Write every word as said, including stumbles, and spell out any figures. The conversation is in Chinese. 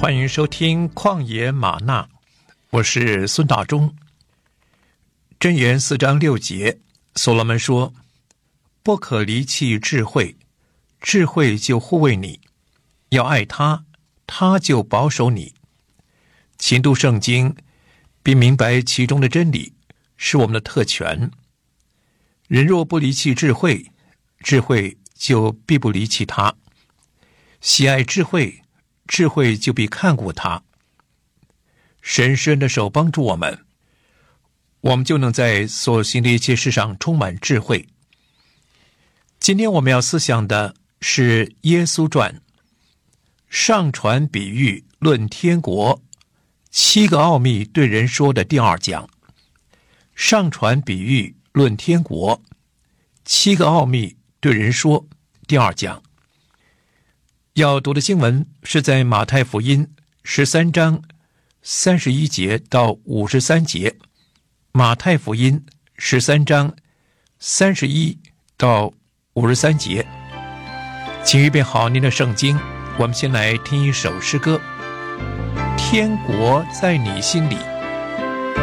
欢迎收听旷野吗哪，我是孙大中。箴言四章六节，所罗门说：不可离弃智慧，智慧就护卫你，要爱他，他就保守你。勤读圣经并明白其中的真理，是我们的特权。人若不离弃智慧，智慧就必不离弃他。喜爱智慧，智慧就必看顾他。神施恩的手帮助我们，我们就能在所行的一切事上充满智慧。今天我们要思想的是耶稣传，上传比喻论天国，七个奥秘对人说的第二讲。上传比喻论天国，七个奥秘对人说第二讲。要读的经文是在马太福音十三章三十一节到五十三节。马太福音十三章三十一到五十三节。请预备好您的圣经，我们先来听一首诗歌。天国在你心里。